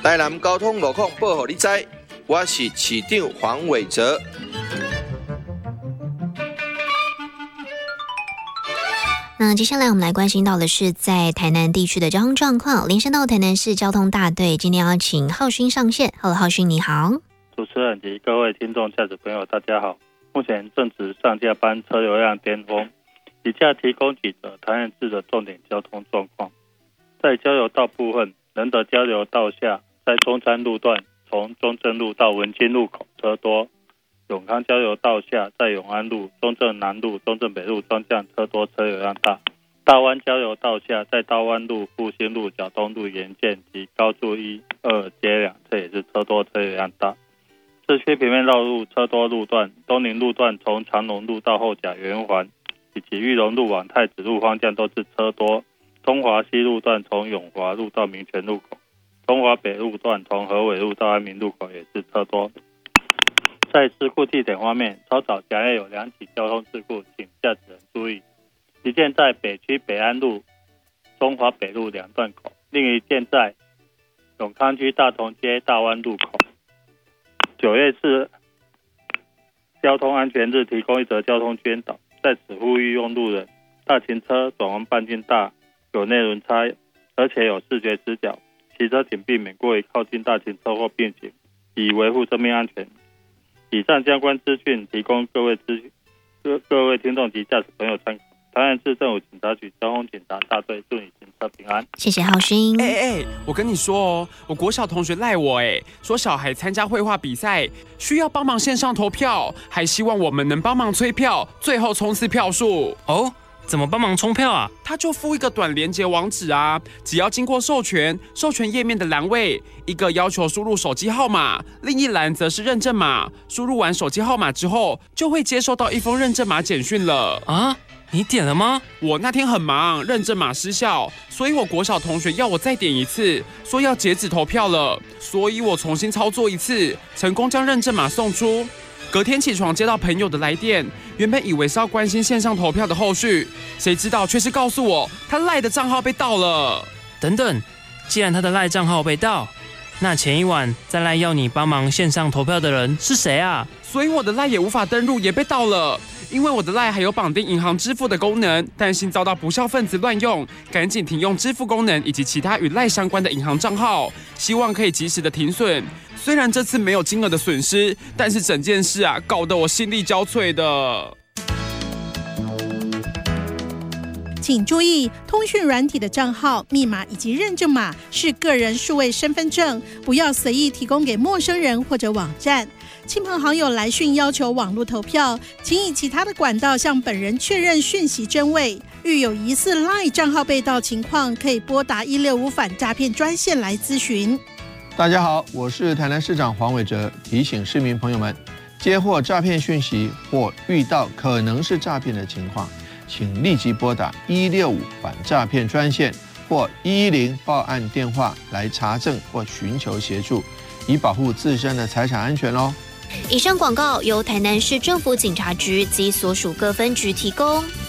台南交通路况报给你知，我是市长黄伟哲。 那接下来我们来关心到的是在台南地区的交通状况，连线到台南市交通大队，今天要请浩勋上线。Hello， 浩勋你好。 主持人及各位听众驾驶朋友大家好，目前正值上下班车流量巅峰，以下提供几则台南市的重点交通状况。在交流道部分，仁德交流道下在中山路段从中正路到文清路口车多，永康交流道下在永安路、中正南路、中正北路双向车多，车流量大。大湾交流道下在大湾路、复兴路、角东路沿线及高筑1、2街两侧也是车多，车流量大。市区平面道路车多路段，东宁路段从长隆路到后甲圆环，以及裕隆路往太子路方向都是车多。中华西路段从永华路到民权路口，中华北路段从和伟路到安民路口也是车多。在事故地点方面，稍早前夜有2起交通事故，请驾驶人注意。一件在北区北安路、中华北路2段口，另一件在永康区大同街大湾路口。9月4交通安全日提供一则交通宣导，在此呼吁用路人，大型车转弯半径大，有内轮差，而且有视觉死角，骑车请避免过于靠近大型车或并行，以维护生命安全。以上相关资讯提供各位听众及驾驶朋友参考。台南市政府警察局交通警察大队祝你行车平安。 谢谢浩勋。 我跟你说哦，我国小同学赖我说小孩参加绘画比赛需要帮忙线上投票，还希望我们能帮忙催票，最后冲刺票数。 哦，怎么帮忙冲票啊？ 他就附一个短连结网址啊，只要经过授权页面的栏位，一个要求输入手机号码，另一栏则是认证码。输入完手机号码之后，就会接收到一封认证码简讯了。 啊？你点了吗？ 我那天很忙，认证码失效，所以我国小同学要我再点一次，说要截止投票了，所以我重新操作一次，成功将认证码送出。隔天起床接到朋友的来电，原本以为是要关心线上投票的后续，谁知道却是告诉我他赖的账号被盗了。 等等，既然他的赖账号被盗，那前一晚在赖要你帮忙线上投票的人是谁啊？ 所以我的赖也无法登入，也被盗了。因为我的赖还有绑定银行支付的功能，担心遭到不肖分子乱用，赶紧停用支付功能以及其他与赖相关的银行账号，希望可以及时的停损。虽然这次没有金额的损失，但是整件事搞得我心力交瘁的。 请注意，通讯软体的账号、密码以及认证码是个人数位身份证，不要随意提供给陌生人或者网站。亲朋好友来讯要求网络投票，请以其他的管道向本人确认讯息真伪。遇有疑似 LINE 账号被盗情况，可以拨打165反诈骗专线来咨询。 大家好，我是台南市长黄伟哲，提醒市民朋友们，接获诈骗讯息或遇到可能是诈骗的情况，请立即拨打165反诈骗专线或110报案电话来查证或寻求协助，以保护自身的财产安全哦。 以上广告由台南市政府警察局及所属各分局提供。